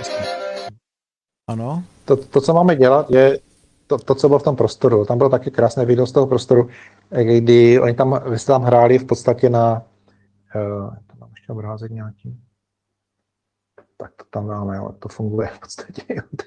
Ano. To, co máme dělat, je to, co bylo v tom prostoru. Tam bylo taky krásné video z toho prostoru, kdy vy jste tam hráli v podstatě na to mám ještě obrázek nějaký. Tak to tam máme, ale to funguje v podstatě.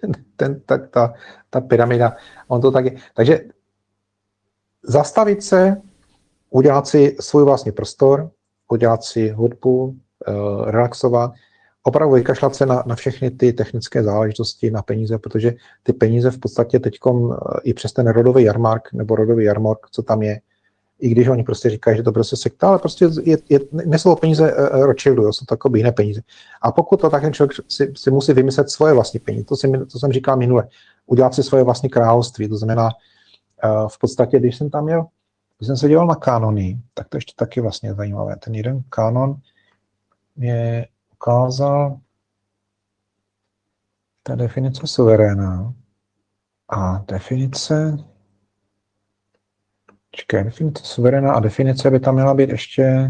Ta pyramida, on to taky. Takže zastavit se, udělat si svůj vlastní prostor, udělat si hudbu, relaxovat, opravdu vykašlat se na všechny ty technické záležitosti, na peníze, protože ty peníze v podstatě teďkom i přes ten rodový jarmark nebo rodový jarmark, co tam je, i když oni prostě říkají, že to prostě sekta, ale prostě nesou peníze Rothschildu, jsou to takové jiné peníze. A pokud to tak člověk si musí vymyslet svoje vlastní peníze, to jsem říkal minule, udělat si svoje vlastní království, to znamená v podstatě, když jsem tam jel, když jsem se dělal na kanony, tak to ještě taky vlastně zajímavé. Ten jeden kanon mě ukázal ta definice suveréna a definice suveréna a definice by tam měla být ještě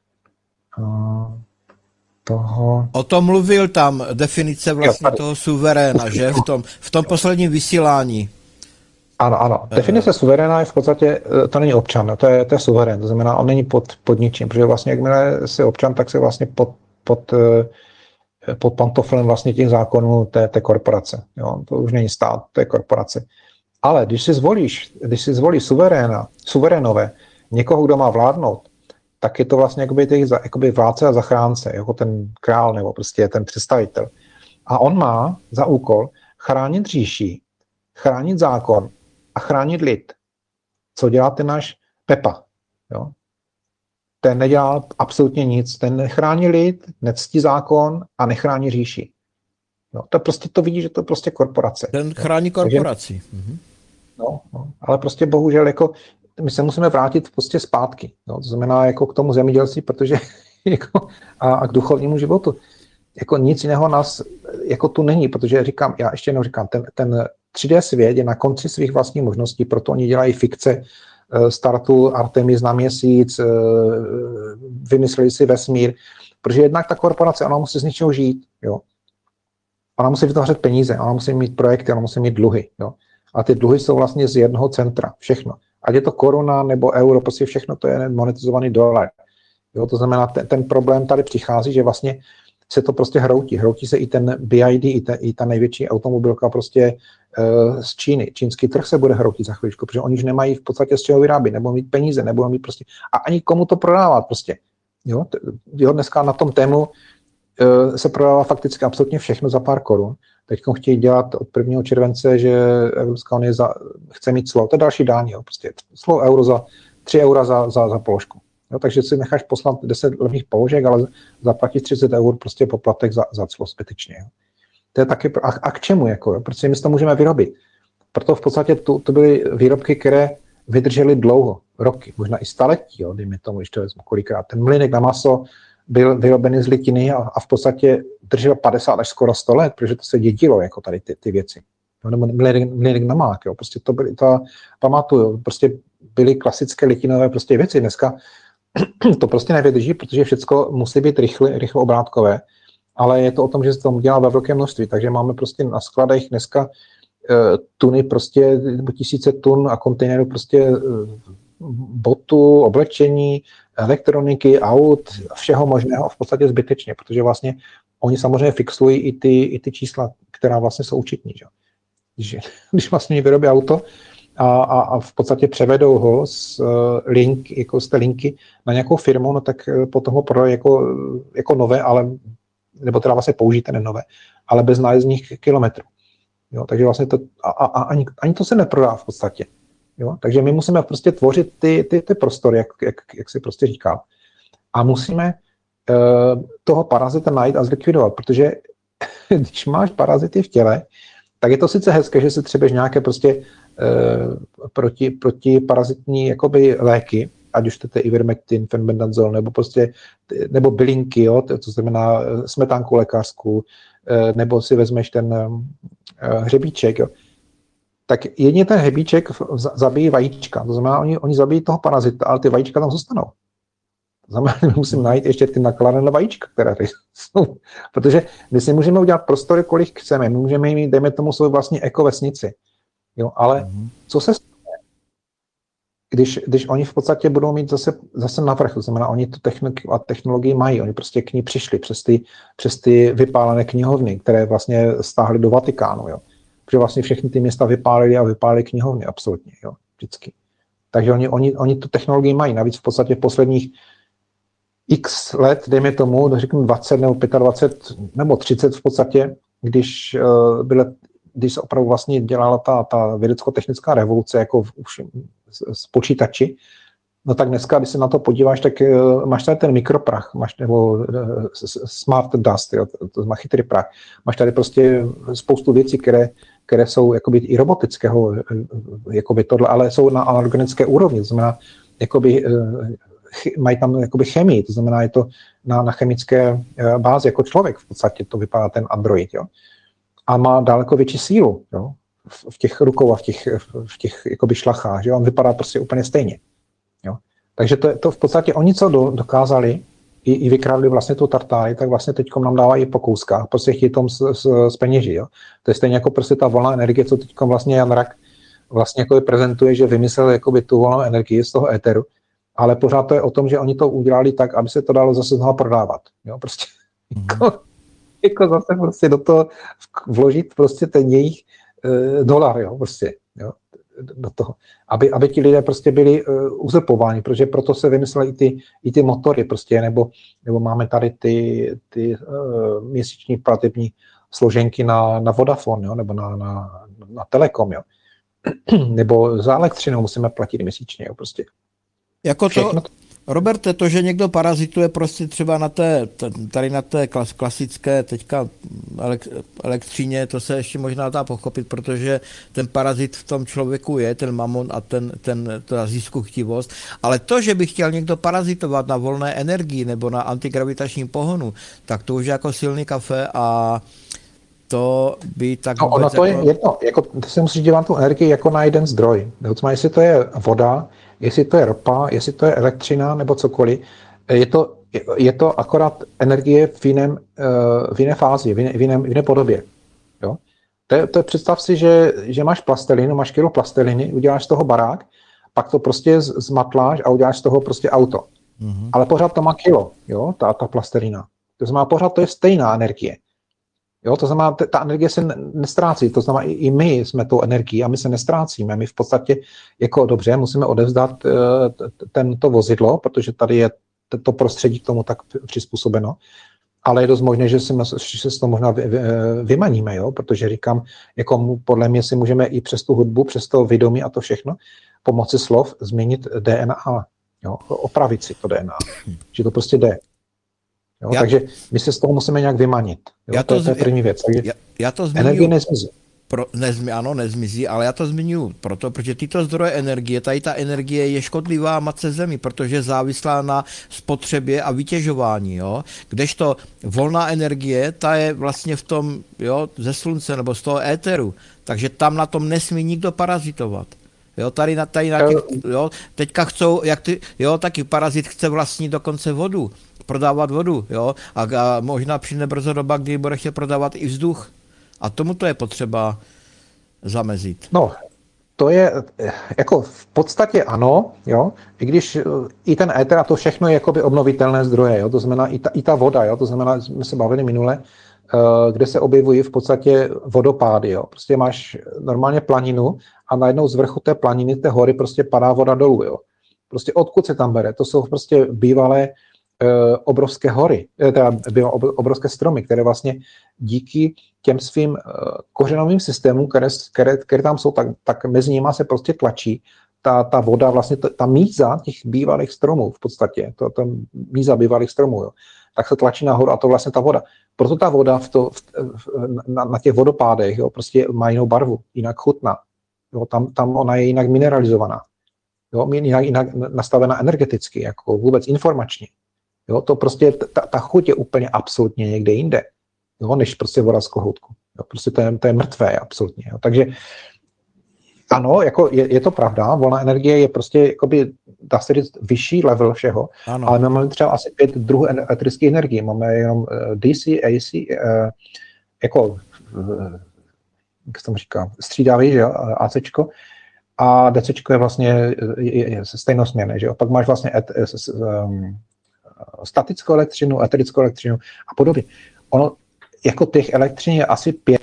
toho... O tom mluvil tam definice vlastně toho suveréna, že? V tom posledním vysílání. Ano. Definice suveréna je v podstatě, to není občan, to je suverén, to znamená, on není pod ničím, protože vlastně jakmile si občan, tak se vlastně pod pantoflem vlastně těch zákonů té korporace. Jo? To už není stát, to je korporace. Ale když si zvolí suverénové, někoho, kdo má vládnout, tak je to vlastně jakoby vládce a zachránce, jako ten král nebo prostě ten představitel. A on má za úkol chránit říši, chránit zákon a chránit lid. Co dělá ten náš Pepa? Jo? Ten nedělá absolutně nic, ten nechrání lid, nectí zákon a nechrání říši. No, to prostě to vidí, že to je prostě korporace. Ten chrání korporaci. No, ale prostě bohužel jako my se musíme vrátit prostě zpátky. No, to znamená jako k tomu zemědělství, protože jako, a k duchovnímu životu. Jako nic jiného nás jako tu není, protože říkám, já ještě jednou říkám, ten 3D svět je na konci svých vlastních možností, proto oni dělají fikce startu Artemis na měsíc, vymysleli si vesmír, protože jednak ta korporace, ona musí z něčeho žít, jo. Ona musí vytvářet peníze, ona musí mít projekty, ona musí mít dluhy, jo. A ty dluhy jsou vlastně z jednoho centra, všechno. Ať je to koruna nebo euro, prostě všechno to je monetizovaný dolar. Jo, to znamená, ten problém tady přichází, že vlastně se to prostě hroutí. Hroutí se i ten BID, i ta největší automobilka prostě z Číny. Čínský trh se bude hroutit za chvíličku, protože oni už nemají v podstatě z čeho vyrábět, nebudou mít peníze, nebudou mít prostě a ani komu to prodávat prostě. Jo, dneska na tom tému se prodává fakticky absolutně všechno za pár korun. Teď chtějí dělat od 1. července, že Evropská unie chce mít clo. To je další daň, jo, prostě clo euro za 3 eura za položku. Jo, takže si necháš poslat 10 levných položek, ale zaplatíš 30 eur prostě poplatek za clo zbytečně. Jo. To je taky, a k čemu? Jako, protože my si to můžeme vyrobit. Proto v podstatě to byly výrobky, které vydržely dlouho, roky, možná i staletí, jo, dejme tomu, když to vezmu kolikrát. Ten mlýnek na maso byl vyrobený z litiny a v podstatě držel 50 až skoro 100 let, protože to se dědilo, jako tady ty věci. Nebo mlýnek na mák, jo, prostě to byly, pamatuju, prostě byly klasické litinové prostě věci. Dneska to prostě nevydrží, protože všechno musí být rychle obrátkové, ale je to o tom, že se to dělá ve velkém množství, takže máme prostě na skladech dneska tuny prostě, nebo tisíce tun a kontejnerů prostě botů, oblečení, elektroniky, aut, všeho možného v podstatě zbytečně, protože vlastně oni samozřejmě fixují i ty čísla, která vlastně jsou účetní. Že? Když vlastně vyrobí auto a v podstatě převedou ho z té linky na nějakou firmu, no tak potom ho prodají jako nové, ale nebo teda vlastně použijte nenové, ale bez nájezdních kilometrů. Jo, takže vlastně to ani to se neprodá v podstatě. Jo, takže my musíme prostě tvořit ty prostory, jak si prostě říkal. A musíme toho parazita najít a zlikvidovat, protože když máš parazity v těle, tak je to sice hezké, že si třebeš nějaké prostě protiparazitní jakoby léky, ať už to je ivermectin, fenbendazol, nebo bylinky, jo, to znamená smetánku lékařskou, nebo si vezmeš ten hřebíček, jo. Tak jedině ten hřebíček zabíjí vajíčka, to znamená, oni zabijí toho parazita, ale ty vajíčka tam zůstanou. To znamená, my musíme najít ještě ty nakladené vajíčka, které tady jsou. Protože my si můžeme udělat prostory, kolik chceme. My můžeme mít, dejme tomu, svou vlastní ekovesnici. Jo, ale co se stane, když oni v podstatě budou mít zase navrch, to znamená, oni tu technologii mají, oni prostě k ní přišli přes ty vypálené knihovny, které vlastně stáhly do Vatikánu, jo. Protože vlastně všechny ty města vypálili knihovny, absolutně, jo, vždycky. Takže oni tu technologii mají, navíc v podstatě v posledních x let, dejme tomu, řeknu 20 nebo 25 nebo 30 v podstatě, když se opravdu vlastně dělala ta vědecko-technická revoluce, jako už s počítači, no tak dneska, když se na to podíváš, tak máš tady ten mikroprach, nebo smart dust, jo, to znamená chytrý prach. Máš tady prostě spoustu věcí, které jsou jakoby i robotického, jakoby tohle, ale jsou na anorganické úrovni, to znamená, jakoby, mají tam jakoby chemii, to znamená, je to na chemické bázi, jako člověk v podstatě to vypadá ten android, jo. A má daleko větší sílu, jo, v těch rukou a v těch jakoby šlachách, že on vypadá prostě úplně stejně, jo. Takže to v podstatě oni, co dokázali, i vykradli vlastně tu tartáry, tak vlastně teď nám dávají po kouskách, prostě chtějí tom z peněží, jo. To je stejně jako prostě ta volná energie, co teď vlastně Jan Rak vlastně jako prezentuje, že vymyslel jakoby tu volnou energii z toho éteru, ale pořád to je o tom, že oni to udělali tak, aby se to dalo zase znovu prodávat, jo, prostě jako zase prostě do toho vložit prostě ten jejich dolar, jo, prostě, jo, do toho, aby ti lidé prostě byli uzurpováni, protože proto se vymysleli i ty motory prostě, nebo máme tady ty měsíční platební složenky na Vodafone, jo, nebo na Telekom, jo. Nebo za elektřinu musíme platit měsíčně, jo, prostě. Jako to, Roberte, to, že někdo parazituje prostě třeba tady na té klasické teďka elektřině, to se ještě možná dá pochopit, protože ten parazit v tom člověku je, ten mamon a ta ziskuchtivost, ale to, že by chtěl někdo parazitovat na volné energii nebo na antigravitačním pohonu, tak to už je jako silný kafe a to by tak... No, ono to je jedno, jako, ty se musíš dívat tu energii jako na jeden zdroj. Jestli to je voda, jestli to je ropa, jestli to je elektřina nebo cokoliv, je to akorát energie v jiné fázi, v jiné podobě. Jo? To je, představ si, že máš plastelinu, máš kilo plasteliny, uděláš z toho barák, pak to prostě zmatláš a uděláš z toho prostě auto. Mm-hmm. Ale pořád to má kilo, jo? Ta plastelina. To znamená, pořád to je stejná energie. Jo, to znamená, ta energie se nestrácí, to znamená, i my jsme tou energií a my se nestrácíme. My v podstatě, jako dobře, musíme odevzdat to vozidlo, protože tady je to prostředí k tomu tak přizpůsobeno, ale je dost možné, že se to možná vymaníme, jo, protože říkám, jako podle mě si můžeme i přes tu hudbu, přes to vědomí a to všechno, pomocí slov změnit DNA, jo, opravit si to DNA, že to prostě jde. Jo, takže my se z toho musíme nějak vymanit. Jo, to je první věc. Já to zmiňuji, energie nezmizí. Nezmizí, ale já to zmiňuji protože tyto zdroje energie, tady ta energie je škodlivá matce Zemi, protože je závislá na spotřebě a vytěžování. Jo? Kdežto volná energie, ta je vlastně v tom, jo, ze slunce nebo z toho éteru, takže tam na tom nesmí nikdo parazitovat. Jo, tady na těch, jo, teďka chcou, taky parazit chce vlastnit dokonce vodu, prodávat vodu, jo, a možná přijde brzo doba, kdy bude chtět prodávat i vzduch. A tomu to je potřeba zamezit. No, to je, jako v podstatě ano, jo, i když i ten éter a to všechno je jakoby obnovitelné zdroje, jo, to znamená i ta voda, jo, to znamená, jsme se bavili minule, kde se objevují v podstatě vodopády, jo, prostě máš normálně planinu a najednou z vrchu té planiny, té hory prostě padá voda dolů, jo. Prostě odkud se tam bere, to jsou prostě bývalé obrovské hory, teda obrovské stromy, které vlastně díky těm svým kořenovým systémům, které tam jsou, tak mezi nimi se prostě tlačí ta voda, vlastně ta míza těch bývalých stromů v podstatě, ta míza bývalých stromů, jo, tak se tlačí nahoru a to vlastně ta voda. Proto ta voda na těch vodopádech, jo, prostě má jinou barvu, jinak chutná. Jo, tam ona je jinak mineralizovaná. Jo, jinak nastavená energeticky, jako vůbec informačně. Jo, to prostě, ta chuť je úplně absolutně někde jinde, jo, než prostě voda z kohoutku. Jo, prostě to je mrtvé absolutně. Jo. Takže ano, jako je to pravda, volná energie je prostě jakoby dá se říct, vyšší level všeho, Ano. ale my máme třeba asi 5 druhů elektrické energie. Máme jenom DC, AC, jako, jak se tomu říká, střídavý, že jo, ACčko, a DCčko je vlastně je stejnosměrné, že jo. Pak máš vlastně statickou elektřinu, eterickou elektřinu a podobně. Ono, jako těch elektřin je asi 5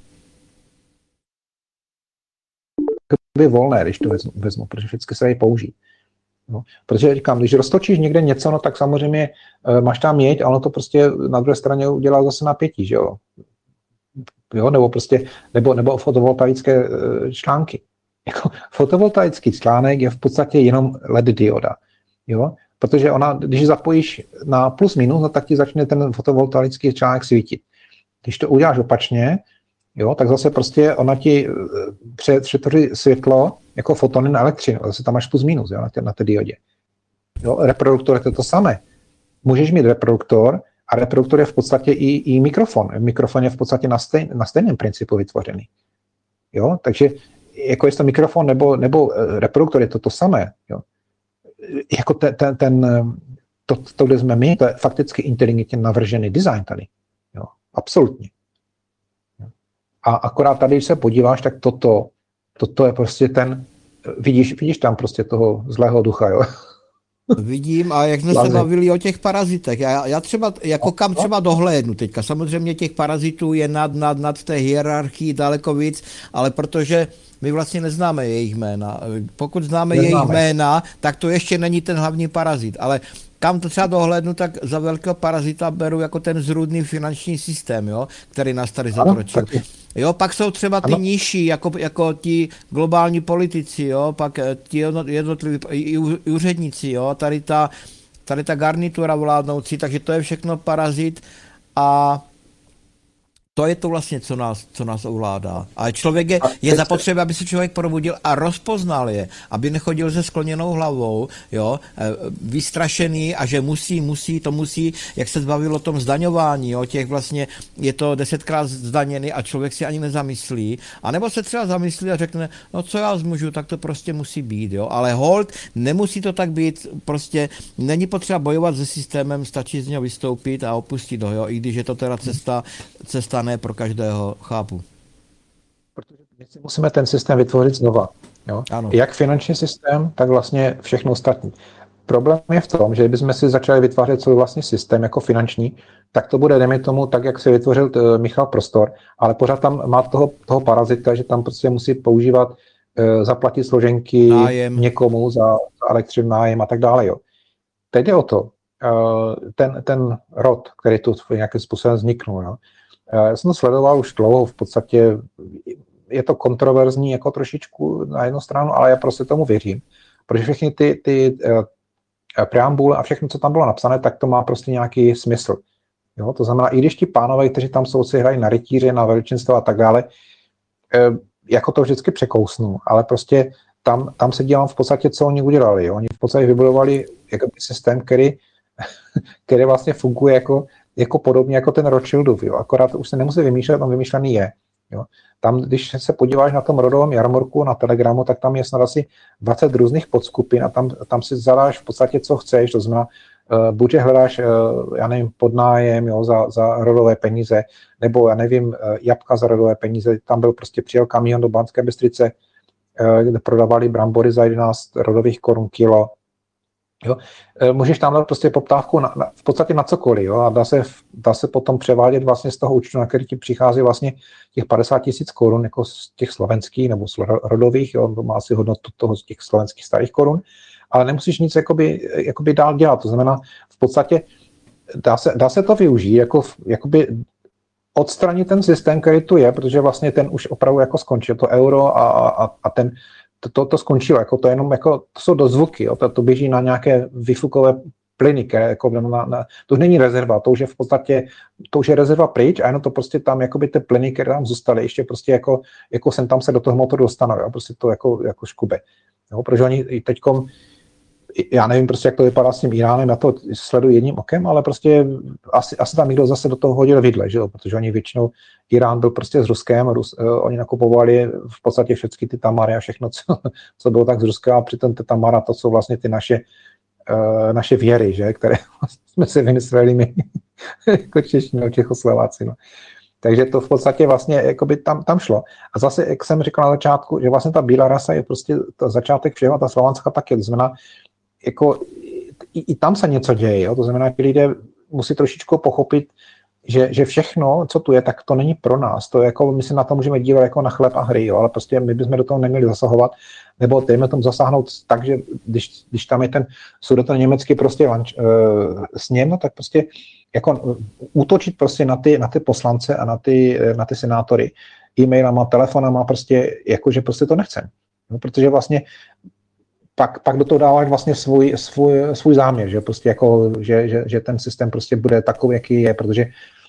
volné, když to vezmu, protože všechny se dají použít. No, protože říkám, když roztočíš někde něco, no tak samozřejmě máš tam měď a ono to prostě na druhé straně udělá zase napětí, že jo. Jo, nebo prostě, nebo fotovoltaické články. Jako fotovoltaický článek je v podstatě jenom LED dioda, jo, protože ona, když zapojíš na plus minus, no, tak ti začne ten fotovoltaický článek svítit. Když to uděláš opačně, jo, tak zase prostě ona ti přetvoří světlo jako fotony na elektřinu, zase tam máš plus minus, jo, na té diodě. Jo, reproduktor je to samé. Můžeš mít reproduktor a reproduktor je v podstatě i mikrofon. Mikrofon je v podstatě na stejném principu vytvořený. Jo, takže jako jestli to mikrofon nebo reproduktor je to samé. Jo. Jako to, kde jsme my, to je fakticky inteligentně navržený design tady. Jo, absolutně. A akorát tady, když se podíváš, tak toto je prostě vidíš tam prostě toho zlého ducha, jo. Vidím, a jak jsme se bavili o těch parazitech, já třeba, jako kam třeba dohlédnu teďka, samozřejmě těch parazitů je nad té hierarchii daleko víc, ale protože my vlastně neznáme jejich jména. Pokud známe jejich jména, tak to ještě není ten hlavní parazit, ale kam to třeba dohlédnu, tak za velkého parazita beru jako ten zrůdný finanční systém, jo, který nás tady zatročil. Jo, pak jsou třeba ty nižší, jako ti globální politici, jo, pak ti jednotliví úředníci, jo, tady ta garnitura vládnoucí, takže to je všechno parazit a to je to vlastně, co nás ovládá. Ale člověk je zapotřebí, aby se člověk probudil a rozpoznal je, aby nechodil se skloněnou hlavou, jo, vystrašený a že musí, jak se zbavilo o tom zdaňování, jo, těch vlastně je to 10krát zdaněný a člověk si ani nezamyslí. A nebo se třeba zamyslí a řekne, no co já zmůžu, tak to prostě musí být, jo. Ale hold, nemusí to tak být, prostě není potřeba bojovat se systémem, stačí z něho vystoupit a opustit ho, jo, i když je to teda cesta ne pro každého, chápu. Protože my si musíme ten systém vytvořit znova. Jo? Jak finanční systém, tak vlastně všechno ostatní. Problém je v tom, že kdybychom si začali vytvářet celý vlastní systém jako finanční, tak to bude, dejme tomu, tak, jak si vytvořil Michal Prostor, ale pořád tam má toho parazita, že tam prostě musí používat, zaplatit složenky někomu za elektřinu, nájem a tak dále. Jo. Teď jde o to, ten rod, který tu nějakým způsobem vzniknul, jo. Já jsem to sledoval už dlouho, v podstatě je to kontroverzní jako trošičku na jednu stranu, ale já prostě tomu věřím, protože všechny ty preambule a všechno, co tam bylo napsané, tak to má prostě nějaký smysl. Jo? To znamená, i když ti pánové, kteří tam jsou, si hrají na rytíře, na veličenstvo a tak dále, jako to vždycky překousnu, ale prostě tam se dívám v podstatě, co oni udělali. Jo? Oni v podstatě vybudovali jakoby systém, který vlastně funguje jako podobně jako ten Rothschildův, jo. Akorát už se nemusí vymýšlet, on vymýšlený je. Jo. Tam, když se podíváš na tom rodovém jarmorku na Telegramu, tak tam je snad asi 20 různých podskupin a tam si zadáš v podstatě, co chceš, to znamená, buď hledáš, já nevím, podnájem, jo, za rodové peníze, nebo já nevím, jabka za rodové peníze, tam přijel kamion do Banské Bystrice, kde prodávali brambory za 11 rodových korun kilo. Jo. Můžeš tam dát prostě poptávku v podstatě na cokoliv, jo, a dá se potom převádět vlastně z toho účtu, na který ti přichází vlastně těch 50 000 korun, jako z těch slovenských nebo z rodových, jo, to má asi hodnotu toho z těch slovenských starých korun, ale nemusíš nic jakoby dál dělat, to znamená v podstatě dá se to využít, jakoby odstranit ten systém, který tu je, protože vlastně ten už opravdu jako skončil, to euro a ten to skončilo, jako to jenom jako, to jsou dozvuky, jo, to běží na nějaké výfukové plyny, které jako to už není rezerva, to už je v podstatě, to už je rezerva pryč a jenom to prostě tam jakoby ty plyny, které tam zůstaly, ještě prostě jako sem tam se do toho motoru dostanou, jo, prostě to jako škube, jo, protože oni teďkom, já nevím prostě, jak to vypadá s tím Iránem, na to sleduji jedním okem, ale prostě asi tam někdo zase do toho hodil vidle, že jo, protože oni většinou, Irán byl prostě s Ruskem, oni nakupovali v podstatě všechny ty tamary a všechno, co bylo tak z Ruska, a přitom ty tamara, to jsou vlastně ty naše naše věry, že, které jsme si vymysleli my, jako Češi, Čechoslováci. No. Takže to v podstatě vlastně jakoby tam šlo. A zase, jak jsem říkal na začátku, že vlastně ta bílá rasa je prostě to začátek všeho a ta slovanská taky. To znamená, jako i tam se něco děje. Jo? To znamená, že lidé musí trošičku pochopit, že všechno, co tu je, tak to není pro nás. To je jako, my si na to můžeme dívat jako na chleb a hry, jo? Ale prostě my bychom do toho neměli zasahovat, nebo dejme tomu zasáhnout tak, že když tam je ten německý prostě sněm, no, tak prostě jako útočit prostě na ty poslance a na ty senátory e-mailama, telefonama, prostě jakože prostě to nechcem. No, protože vlastně pak do toho dáváš vlastně svůj záměr, že prostě jako, že ten systém prostě bude takový, jaký je, protože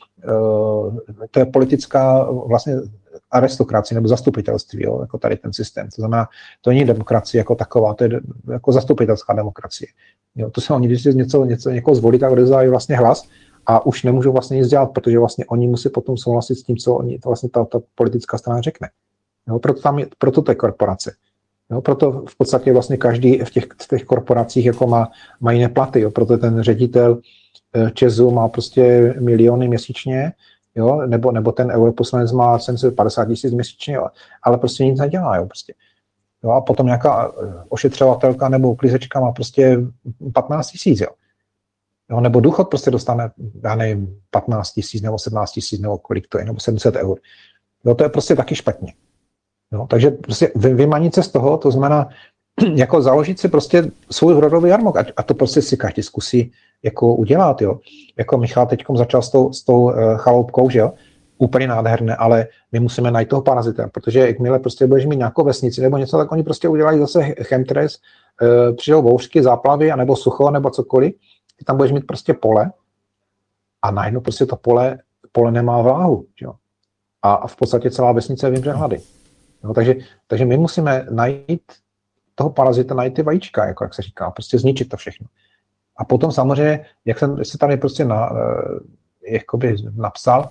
to je politická vlastně aristokracie nebo zastupitelství, jo, jako tady ten systém. To znamená, to není demokracie jako taková, to je jako zastupitelská demokracie. Jo, to se oni, když někoho zvolí, tak odevzdají vlastně hlas a už nemůžou vlastně nic dělat, protože vlastně oni musí potom souhlasit s tím, co oni, to vlastně ta politická strana řekne. Jo, proto to je korporace. Jo, proto v podstatě vlastně každý v těch korporacích jako mají neplaty, jo, proto ten ředitel ČEZu má prostě miliony měsíčně, jo, nebo ten europoslanec má 750 000 měsíčně, jo, ale prostě nic nedělá, jo, prostě. Jo, a potom nějaká ošetřovatelka nebo uklízečka má prostě 15 000, jo. Jo, nebo důchod prostě dostane, já nevím, 15 000 nebo 17 000 nebo kolik to je, nebo 700 eur. Jo, to je prostě taky špatně. No, takže prostě vymanit se z toho, to znamená jako založit si prostě svůj rodový jarmok a to prostě si každý zkusí jako udělat, jo. Jako Michal teďkom začal s tou chaloupkou, že jo, úplně nádherné, ale my musíme najít toho parazita, protože jakmile prostě budeš mít nějakou vesnici nebo něco, tak oni prostě udělají zase chemtrails, přijdou bouřky, záplavy, anebo sucho, nebo cokoliv, ty tam budeš mít prostě pole a najednou prostě to pole nemá vláhu, jo. A v podstatě celá vesnice vymře hlady. No, takže my musíme najít toho parazita, najít ty vajíčka, jako jak se říká, prostě zničit to všechno. A potom samozřejmě, jak jsem si tady prostě jakoby napsal,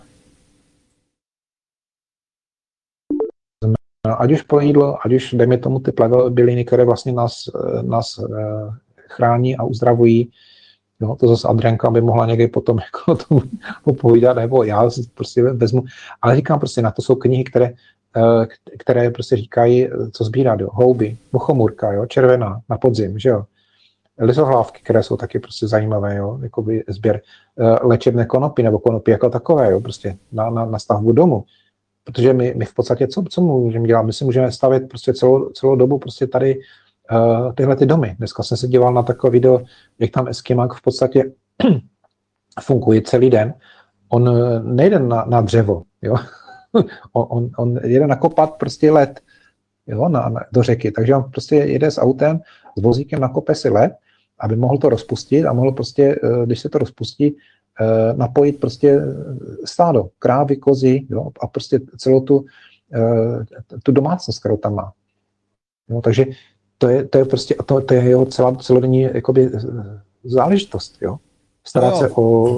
ať už pro jídlo, ať už dejme tomu ty byliny, které vlastně nás chrání a uzdravují. No, to zase Adrianka by mohla někdy potom jako tomu popovídat, nebo já si prostě vezmu. Ale říkám prostě, na to jsou knihy, které prostě říkají, co sbírat, jo. Houby, muchomurka, jo, červená na podzim, že jo. Lisohlávky, které jsou taky prostě zajímavé, jo, jakoby sběr léčebné konopí nebo konopí jako takové, jo, prostě na stavbu domu. Protože my v podstatě, co můžeme dělat? My si můžeme stavět prostě celou dobu prostě tady tyhle ty domy. Dneska jsem se díval na takové video, jak tam Eskimák v podstatě funguje celý den. On nejde na dřevo, jo. On jede nakopat prostě led, jo, do řeky. Takže on prostě jede s autem, s vozíkem, nakope si led, aby mohl to rozpustit a mohl prostě, když se to rozpustí, napojit prostě stádo, krávy, kozy, jo, a prostě celou tu domácnost, kterou tam má. Jo, takže to je prostě, to je jeho celodenní jakoby záležitost, jo. Starat se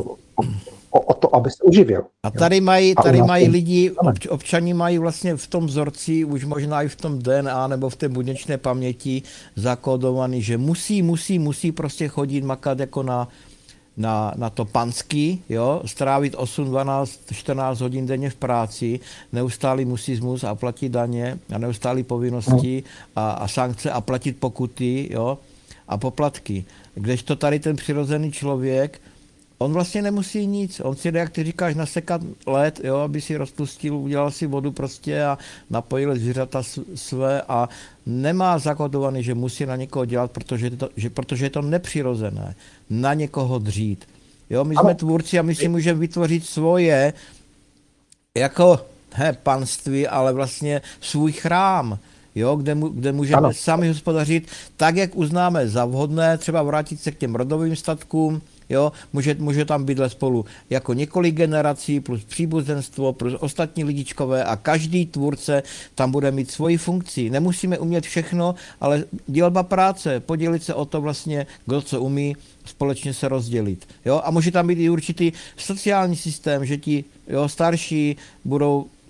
o to, aby se uživil. A tady mají lidi, občani mají vlastně v tom vzorci, už možná i v tom DNA nebo v té buněčné paměti zakódovaný, že musí prostě chodit makat jako na to panský, jo, strávit 8, 12, 14 hodin denně v práci, neustálý musismus a platit daně a neustálý povinnosti a sankce a platit pokuty, jo, a poplatky. Kdežto tady ten přirozený člověk, on vlastně nemusí nic, on si jde, jak ty říkáš, nasekat led, jo, aby si rozpustil, udělal si vodu prostě a napojil zvířata své a nemá zakódovaný, že musí na někoho dělat, protože je to nepřirozené, na někoho dřít. Jo, my jsme tvůrci a my si můžeme vytvořit svoje jako panství, ale vlastně svůj chrám, jo, kde můžeme sami hospodařit tak, jak uznáme za vhodné, třeba vrátit se k těm rodovým statkům. Jo, může tam bydlet spolu jako několik generací plus příbuzenstvo plus ostatní lidičkové a každý tvůrce tam bude mít svoji funkci. Nemusíme umět všechno, ale dělba práce, podělit se o to vlastně, kdo co umí, společně se rozdělit. Jo? A může tam být i určitý sociální systém, že ti starší budou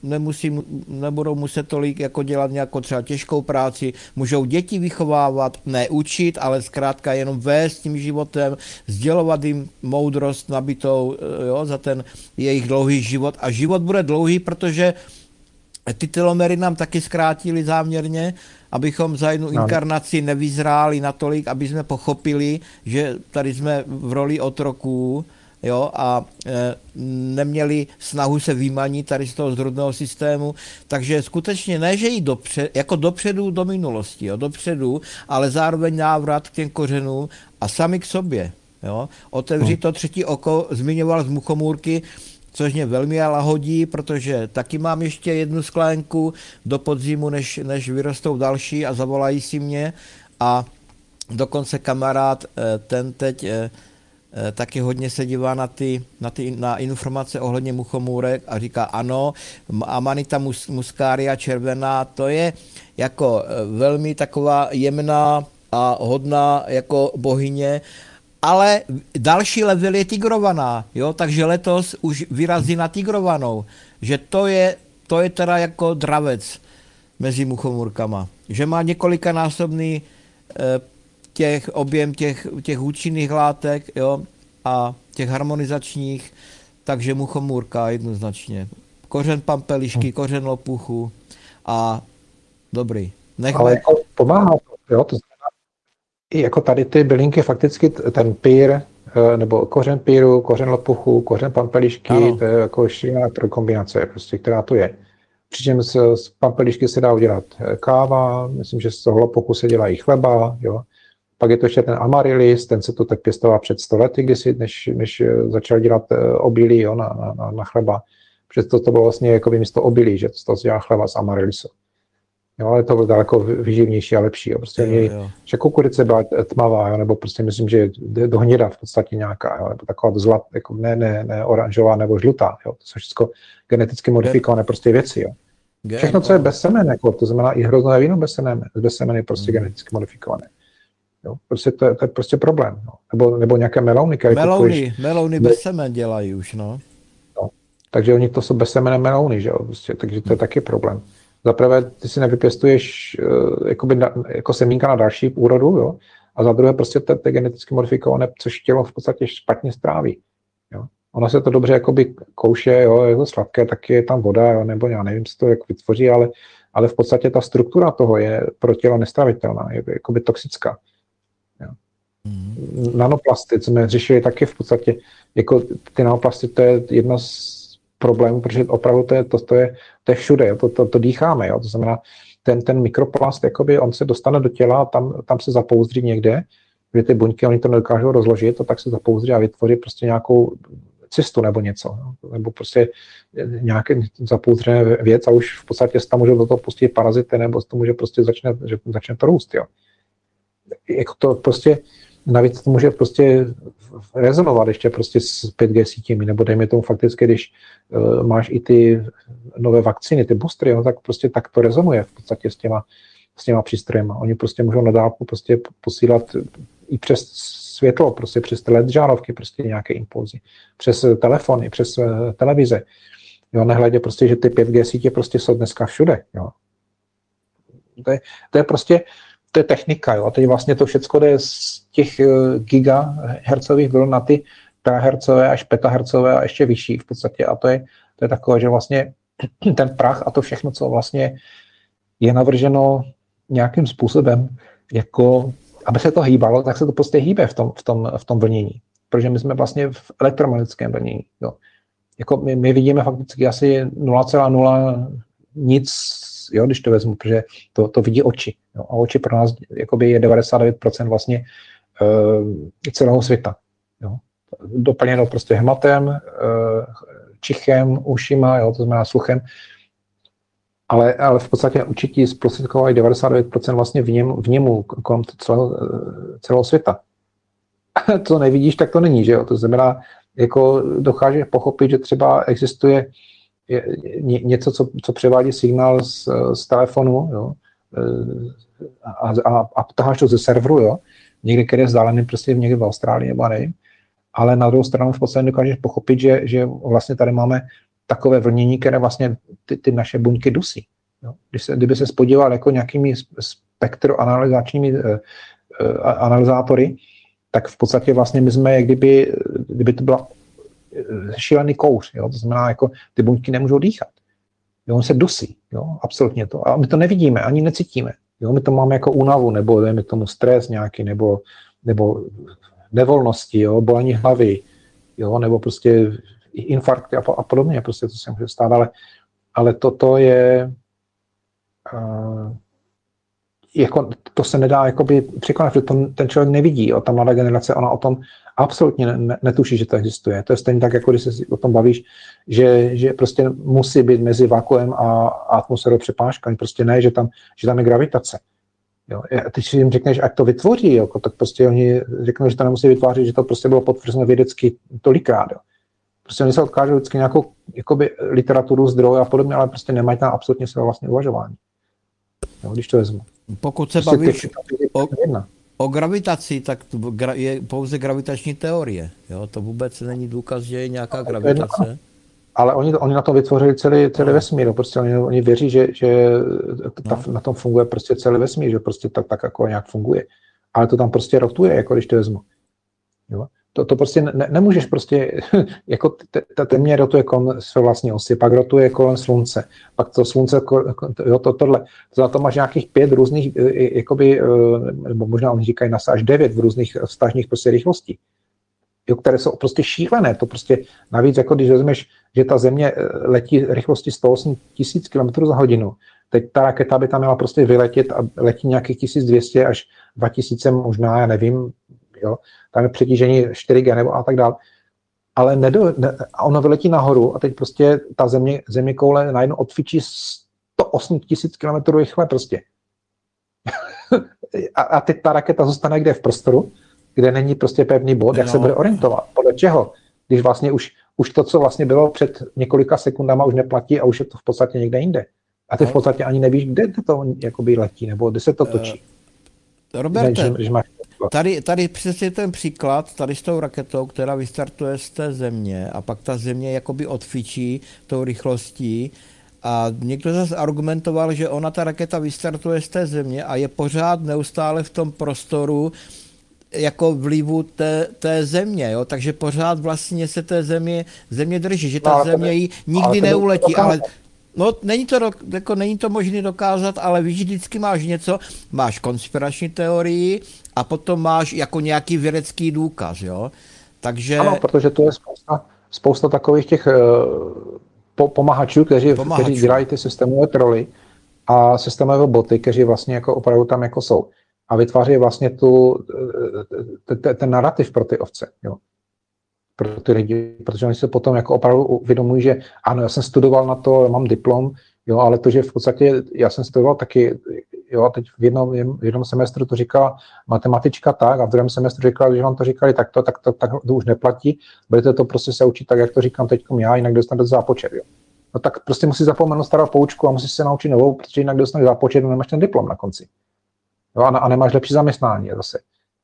nebudou muset tolik jako dělat nějakou třeba těžkou práci, můžou děti vychovávat, ne učit, ale zkrátka jenom vést tím životem, sdělovat jim moudrost nabitou, jo, za ten jejich dlouhý život. A život bude dlouhý, protože ty telomery nám taky zkrátili záměrně, abychom za jednu inkarnaci nevyzráli natolik, aby jsme pochopili, že tady jsme v roli otroků, jo, a neměli snahu se vymanit tady z toho zrudného systému. Takže skutečně ne, že jít dopředu do minulosti, jo, dopředu, ale zároveň návrat k těm kořenům a sami k sobě. Jo. Otevřít to třetí oko, zmiňoval z muchomůrky, což mě velmi lahodí, protože taky mám ještě jednu sklénku do podzimu, než vyrostou další a zavolají si mě. A dokonce kamarád, ten teď taky hodně se dívá na informace ohledně muchomůrek a říká, ano, Amanita muscaria červená, to je jako velmi taková jemná a hodná jako bohyně, ale další level je tigrovaná, jo, takže letos už vyrazí na tigrovanou, že to je teda jako dravec mezi muchomůrkama, že má několikanásobný objem těch účinných látek, jo, a těch harmonizačních, takže muchomůrka jednoznačně. Kořen pampelišky, kořen lopuchu a dobrý. Ale jako pomáhá to, jo, to znamená, i jako tady ty bylinky fakticky, ten pír, nebo kořen píru, kořen lopuchu, kořen pampelišky, ano. To je jako šílená kombinace, prostě, která to je. Přičemž z pampelišky se dá udělat káva, myslím, že z toho lopuchu se dělají chleba, jo. Pak je to ještě ten amaryllis, ten se to tak pěstoval před 100 lety, než začal dělat obilí, jo, na chleba. Přesto to bylo vlastně jako místo obilí, že to dělá chleba z amaryllisu. Jo, ale to bylo daleko vyživnější a lepší. Jo. Prostě že kukurice byla tmavá, jo, nebo prostě myslím, že do hněda v podstatě nějaká, jo, nebo taková zlatá, jako ne oranžová nebo žlutá. Jo. To jsou všechno geneticky modifikované prostě věci. Jo. Všechno, co je bez semen, jako, to znamená i hrozné víno bez semen je prostě geneticky modifikované. Jo, prostě to je prostě problém. No. Nebo nějaké melouny. Melouny bez semen dělají už, no. Takže oni to jsou bezsemenné melouny, že jo, prostě, takže to je taky problém. Zaprvé ty si nevypěstuješ jako semínka na další úrodu, jo, a za druhé prostě to je geneticky modifikované, což tělo v podstatě špatně stráví. Jo. Ono se to dobře jakoby kouše, jo, je to sladké, tak je tam voda, jo, nebo já nevím, co to jako vytvoří, ale v podstatě ta struktura toho je pro tělo nestravitelná, je jakoby toxická. Nanoplasty, co jsme řešili taky v podstatě, jako ty nanoplasty, to je jedna z problémů, protože opravdu to je všude, jo, to dýcháme, jo, to znamená, ten mikroplast, jakoby on se dostane do těla a tam se zapouzdří někde, kde ty buňky, oni to nedokážou rozložit, a tak se zapouzdří a vytvoří prostě nějakou cystu nebo něco, jo, nebo prostě nějaké zapouzdřené věc a už v podstatě se tam může do toho pustit parazity, nebo to může prostě začne to růst, jo. Jako to prostě navíc to může prostě rezonovat ještě prostě s 5G sítěmi, nebo dejme tomu fakticky, když máš i ty nové vakcíny, ty boostery, no, tak prostě tak to rezonuje v podstatě s těma přístrojema. Oni prostě můžou na dálku prostě posílat i přes světlo, prostě přes LED žárovky, prostě nějaké impulzy, přes telefony, přes televize. Jo, nehledě prostě, že ty 5G sítě prostě jsou dneska všude. Jo. To je prostě to je technika, jo. A teď vlastně to všechno jde z těch gigahercových vln na ty terahercové až petahercové a ještě vyšší v podstatě. A to je takové, že vlastně ten prach a to všechno, co vlastně je navrženo nějakým způsobem, jako aby se to hýbalo, tak se to prostě hýbe v tom vlnění. Protože my jsme vlastně v elektromagnetickém vlnění. Jo. Jako my vidíme fakticky asi 0,0 nic, jo, když to vezmu, protože to vidí oči. Jo, a oči pro nás jakoby je 99% vlastně celého světa. Jo. Doplněno prostě hmatem, čichem, ušima, jo, to znamená sluchem, ale v podstatě určitě zprostředkovají 99% vlastně v němu kolem celého světa. Co nevidíš, tak to není, že jo? To znamená, jako dokážeš pochopit, že třeba existuje něco, co převádí signál z telefonu, jo? A potáháš to ze serveru, jo? Někde, který je vzdálený, prostě někde v Austrálii, nebo nevím, ale na druhou stranu v podstatě dokážeš pochopit, že vlastně tady máme takové vlnění, které vlastně ty naše buňky dusí. Jo? Kdyby se podíval jako nějakými spektroanalyzačními analyzátory, tak v podstatě vlastně my jsme, jak kdyby to byla šílený kouř, jo? To znamená, jako ty buňky nemůžou dýchat. Jo? On se dusí, jo? Absolutně to. A my to nevidíme, ani necítíme. Jo? My to máme jako únavu, nebo dejme tomu stres nějaký, nebo nevolnosti, jo? Bolení hlavy, jo? Nebo prostě infarkty a podobně, prostě to se může stát, ale toto je jako, to se nedá jakoby překonat, protože ten člověk nevidí, jo? Ta mladá generace, ona o tom absolutně netuší, že to existuje. To je stejně tak, jako když se o tom bavíš, že prostě musí být mezi vakuem a atmosférou přepážka, prostě ne, že tam je gravitace. Jo. A ty si jim řekneš, ať to vytvoří, jako, tak prostě oni řeknou, že to nemusí vytvářet, že to prostě bylo potvrzeno vědecky tolikrát. Jo. Prostě oni se odkážou vždycky nějakou jakoby, literaturu, zdroj a podobně, ale prostě nemají tam absolutně své vlastní uvažování. Jo, když to vezmu. Pokud se prostě bavíš o gravitaci, tak je pouze gravitační teorie. Jo? To vůbec není důkaz, že je nějaká gravitace. Ale oni na tom vytvořili celý vesmír. Prostě oni věří, že na tom funguje prostě celý vesmír, že prostě tak jako nějak funguje. Ale to tam prostě rotuje, jako když to vezmu. Jo? To prostě nemůžeš prostě, jako ta země rotuje kolem své vlastní osy, pak rotuje kolem slunce, pak to slunce, jo, tohle. Za to máš nějakých 5 různých, jakoby, nebo možná oni říkají až 9 v různých vztažných prostě rychlostí, jo, které jsou prostě šílené. To prostě navíc, jako když vezmeš, že ta země letí rychlostí 108 000 km za hodinu, teď ta raketa by tam měla prostě vyletět a letí nějakých 1200 až 2000 možná, já nevím, jo, tam je přetížení 4G nebo a tak dále. Ale ono vyletí nahoru a teď prostě ta země koule najednou odfičí 108 000 km rychle prostě. a teď ta raketa zůstane kde v prostoru, kde není prostě pevný bod, jak se bude orientovat, podle čeho. Když vlastně už to, co vlastně bylo před několika sekundama, už neplatí a už je to v podstatě někde jinde. A ty v podstatě ani nevíš, kde to jakoby letí, nebo kde se to točí. Roberte, tady přesně ten příklad, tady s tou raketou, která vystartuje z té země a pak ta země jakoby odfičí tou rychlostí a někdo zase argumentoval, že ona ta raketa vystartuje z té země a je pořád neustále v tom prostoru jako vlivu té země, jo? Takže pořád vlastně se té země drží, že ta země jí nikdy neuletí, ale no, není to možné dokázat, ale víš, vždycky máš něco, máš konspirační teorii a potom máš jako nějaký vědecký důkaz, jo. Takže... Ano, protože to je spousta takových těch pomahačů, kteří dělají ty systémové troly a systémové boty, kteří vlastně jako opravdu tam jako jsou. A vytváří vlastně ten narrativ pro ty ovce, jo. Pro ty lidi, protože oni se potom jako opravdu uvědomují, že ano, já jsem studoval na to, mám diplom, jo, ale to, že v podstatě já jsem studoval taky, jo, teď v jednom semestru to říkala matematička tak a v druhém semestru říkala, že vám to říkali tak to už neplatí, budete to prostě se učit tak, jak to říkám teď já, jinak dostanete zápočet, jo. No tak prostě musí zapomenout starou poučku a musí se naučit novou, protože jinak dostaneš zápočet a nemáš ten diplom na konci. Jo, a nemáš lepší zaměstnání zase.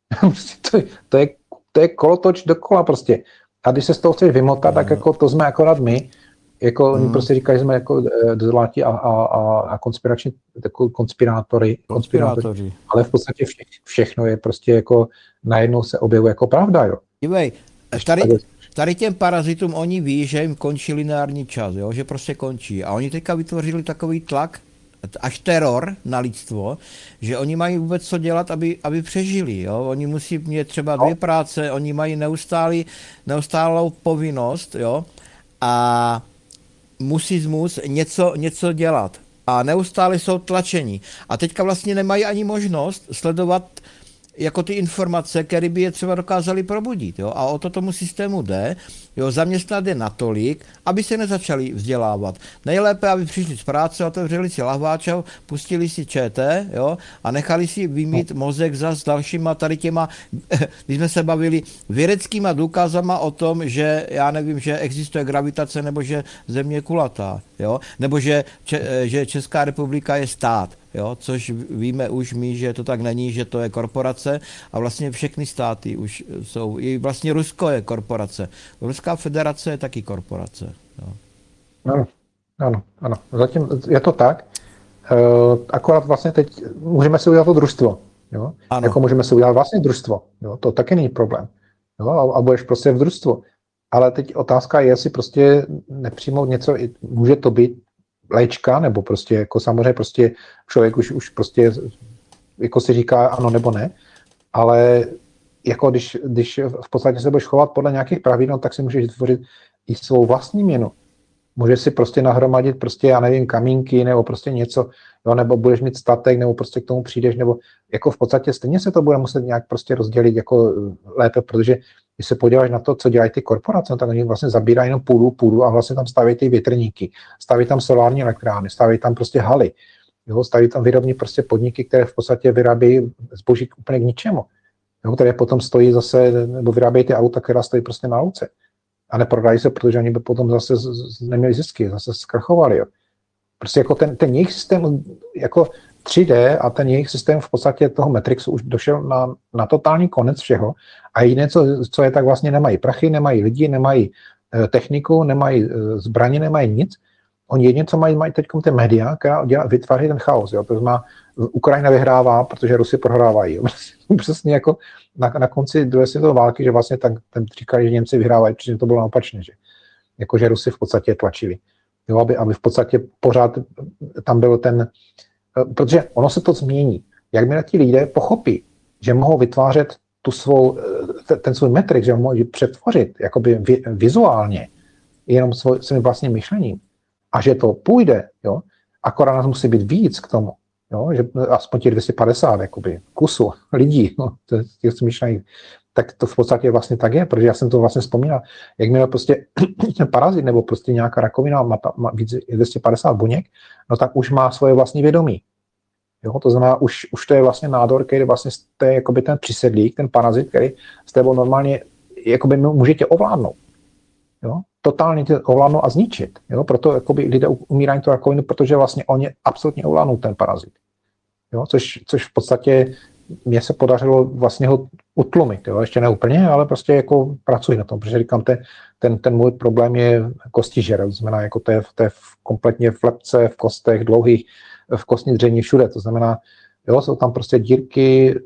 To je kolotoč dokola prostě. A když se z toho chceš vymotat, tak jako to jsme akorát my. Jako oni prostě říkají, že jsme jako zlatí a konspirátory. Ale v podstatě všechno je prostě jako najednou se objevuje jako pravda, jo. Dívej, tady těm parazitům oni ví, že jim končí lineární čas, jo, že prostě končí. A oni teďka vytvořili takový tlak, až teror na lidstvo, že oni mají vůbec co dělat, aby přežili. Jo? Oni musí mít třeba 2 práce, oni mají neustálou povinnost, jo? A musí něco dělat. A neustále jsou tlačení. A teďka vlastně nemají ani možnost sledovat jako ty informace, které by je třeba dokázali probudit. Jo? A o to tomu systému jde, jo? Zaměstnat je natolik, aby se nezačali vzdělávat. Nejlépe, aby přišli z práce, otevřeli si lahváč, pustili si ČT, jo? A nechali si vymít mozek za s dalšíma tady těma, když jsme se bavili vědeckýma důkazama o tom, že já nevím, že existuje gravitace nebo že země je kulatá, jo? Nebo že Česká republika je stát. Jo, což víme už my, že to tak není, že to je korporace a vlastně všechny státy už jsou, i vlastně Rusko je korporace. Ruská federace je taky korporace. Jo. Ano. Zatím je to tak. Akorát vlastně teď můžeme si udělat to družstvo. Jo? Ano. Jako můžeme si udělat vlastně družstvo. Jo? To taky není problém. Jo? A budeš prostě v družstvu. Ale teď otázka je, jestli prostě nepřijmout něco, může to být léčka, nebo prostě jako samozřejmě prostě člověk už prostě jako si říká ano nebo ne, ale jako když v podstatě se budeš chovat podle nějakých pravidel, tak si můžeš vytvořit i svou vlastní měnu. Můžeš si prostě nahromadit prostě, já nevím, kamínky nebo prostě něco, jo, nebo budeš mít statek, nebo prostě k tomu přijdeš, nebo jako v podstatě stejně se to bude muset nějak prostě rozdělit jako lépe, protože když se podíváš na to, co dělají ty korporace, no, tak oni vlastně zabírají jenom půdu a vlastně tam staví ty větrníky, staví tam solární elektrárny, staví tam prostě haly, jo, staví tam výrobní prostě podniky, které v podstatě vyrábějí zboží úplně k ničemu, jo, které potom stojí zase, nebo vyrábějí ty auta, která stojí prostě na louce. A neprodají se, protože oni by potom zase neměli zisky, zase zkrachovali. Jo. Prostě jako ten jejich systém, jako 3D a ten jejich systém v podstatě toho Matrixu už došel na totální konec všeho a jediné, co je, tak vlastně nemají prachy, nemají lidi, nemají techniku, nemají zbraně, nemají nic. Oni jediné, co mají teď ty média, která vytváří ten chaos. Jo. To znamená, Ukrajina vyhrává, protože Rusy prohrávají. Jo. Přesně jako na konci druhé světové války, že vlastně ten říkali, že Němci vyhrávají, protože to bylo naopačně, že jakože Rusy v podstatě tlačili. Jo, aby v podstatě pořád tam byl protože ono se to změní. Jakmile ti lidé pochopí, že mohou vytvářet ten svůj metrik, že ho mohou přetvořit jakoby vizuálně, jenom svým vlastním myšlením, a že to půjde, jo, akorát nás musí být víc k tomu, jo, že aspoň těch 250 jakoby, kusů lidí, no, těch smýšlených, tak to v podstatě vlastně tak je, protože já jsem to vlastně vzpomínal, jakmile prostě ten parazit nebo prostě nějaká rakovina má víc 250 buněk, no tak už má svoje vlastní vědomí. Jo, to znamená, už to je vlastně nádor, který vlastně to je jakoby ten přisedlík, ten parazit, který s tebou normálně jakoby může tě ovládnout. Jo? Totálně tě ovládnout a zničit. Jo? Proto jakoby lidé umírají tu rakovinu, protože vlastně oni absolutně ovládnou ten parazit. Jo? Což v podstatě mně se podařilo vlastně ho utlumit. Jo? Ještě ne úplně, ale prostě jako pracuji na tom, protože říkám, ten můj problém je kostižer. To znamená, jako to je kompletně v lepce, v kostech dlouhých, v kostní dření všude. To znamená, jo, jsou tam prostě dírky,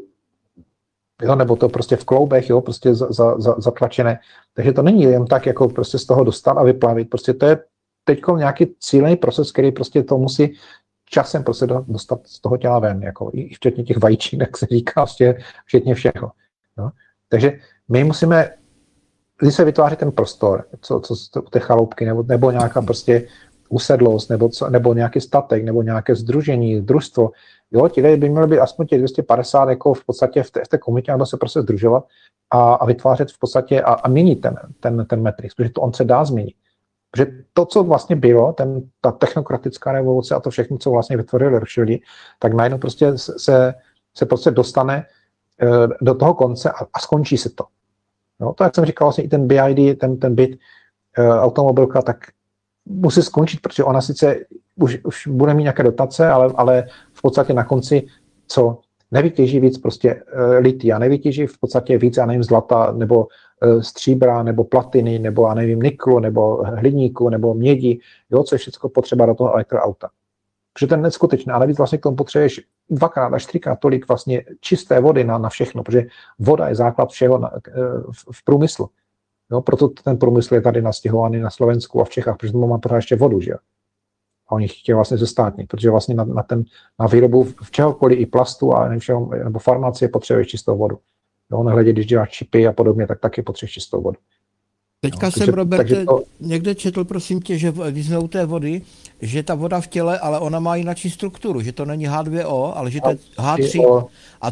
jo, nebo to prostě v kloubech, jo, prostě zatlačené. Takže to není jen tak, jako prostě z toho dostat a vyplavit. Prostě to je teďko nějaký cílený proces, který prostě to musí časem prostě dostat z toho těla ven, jako i včetně těch vajíček, jak se říká, včetně všeho. Jo. Takže my musíme, když se vytváří ten prostor, co ty chaloupky, nebo nějaká prostě usedlost, nebo nějaký statek, nebo nějaké sdružení, družstvo, jo, ti lidé by měli být aspoň těch 250 jako v podstatě v té komunitě, nebo se prostě sdružovat a vytvářet v podstatě a měnit ten matrix, protože to on se dá změnit. Protože to, co vlastně bylo, ta technokratická revoluce a to všechno, co vlastně vytvořili lidi, tak najednou prostě se prostě dostane do toho konce a skončí se to. No, to, jak jsem říkal, vlastně i ten BID, ten byt, automobilka, tak musí skončit, protože ona sice už bude mít nějaké dotace, ale v podstatě na konci, co nevytěží víc prostě litia, nevytěží v podstatě víc, já nevím, zlata, nebo stříbra, nebo platiny, nebo já nevím, niklu, nebo hliníku, nebo mědi, jo, co je všechno potřeba do toho elektroauta. Protože ten neskutečný, a navíc vlastně k tomu potřebuješ 2x až 3x tolik vlastně čisté vody na všechno, protože voda je základ všeho v průmyslu. Jo, proto ten průmysl je tady nastěhovaný na Slovensku a v Čechách, protože má pořád ještě vodu, že jo. A oni chtějí vlastně zestátnit, protože vlastně na výrobu v čehokoliv i plastu a nebo farmacie potřebuješ čistou vodu. Jo, nehledě, když děláš čipy a podobně, tak taky potřebuješ čistou vodu. Teďka jsem, Roberte, někde četl, prosím tě, že když jsme u té vody, že ta voda v těle, ale ona má jináčí strukturu, že to není H2O, ale že to je H3. A